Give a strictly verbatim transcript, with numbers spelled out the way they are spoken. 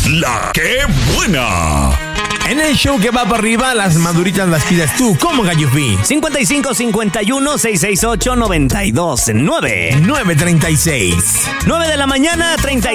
La que buena. En el show que va para arriba, las maduritas las pides tú. ¿Cómo, Gallufi? cincuenta y cinco cincuenta y uno seiscientos sesenta y ocho noventa y dos nueve. nueve treinta y seis. nueve de la mañana, treinta